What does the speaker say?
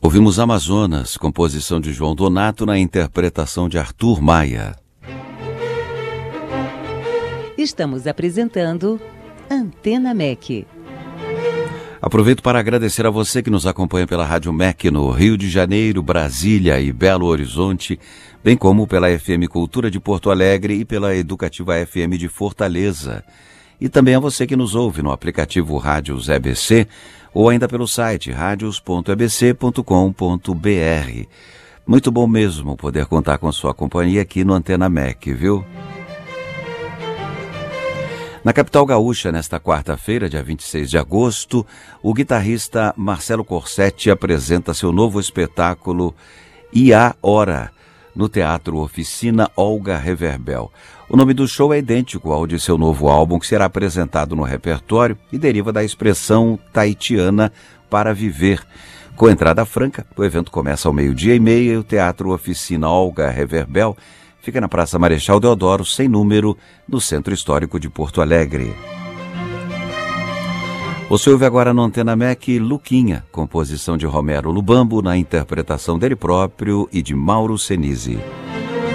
Ouvimos Amazonas, composição de João Donato na interpretação de Arthur Maia. Estamos apresentando Antena MEC. Aproveito para agradecer a você que nos acompanha pela Rádio MEC no Rio de Janeiro, Brasília e Belo Horizonte, bem como pela FM Cultura de Porto Alegre e pela Educativa FM de Fortaleza. E também a você que nos ouve no aplicativo Rádios EBC ou ainda pelo site radios.ebc.com.br. Muito bom mesmo poder contar com sua companhia aqui no Antena MEC, viu? Na capital gaúcha, nesta quarta-feira, dia 26 de agosto, o guitarrista Marcelo Corsetti apresenta seu novo espetáculo Ia Hora, no Teatro Oficina Olga Reverbel. O nome do show é idêntico ao de seu novo álbum, que será apresentado no repertório e deriva da expressão tahitiana para viver. Com entrada franca, o evento começa ao 12h30 e o Teatro Oficina Olga Reverbel fica na Praça Marechal Deodoro, sem número, no Centro Histórico de Porto Alegre. Você ouve agora no Antena MEC Luquinha, composição de Romero Lubambo, na interpretação dele próprio e de Mauro Senise.